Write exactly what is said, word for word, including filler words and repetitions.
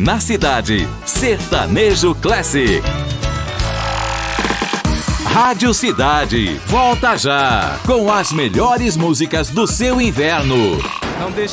na cidade. Sertanejo Classic. Rádio Cidade, volta já com as melhores músicas do seu inverno. Não deixe